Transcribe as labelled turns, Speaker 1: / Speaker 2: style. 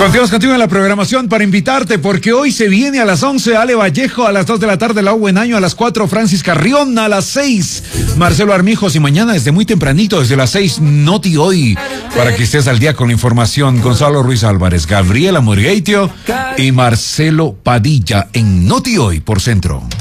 Speaker 1: Continuamos contigo en la programación para invitarte, porque hoy se viene a las 11 Ale Vallejo, a las 2 de la tarde Lau Buenaño, a las 4 Francis Carrión, a las 6 Marcelo Armijos, y mañana desde muy tempranito, desde las 6 Noti Hoy, para que estés al día con la información. Gonzalo Ruiz Álvarez, Gabriela Murgueitio y Marcelo Padilla en Noti Hoy por Centro.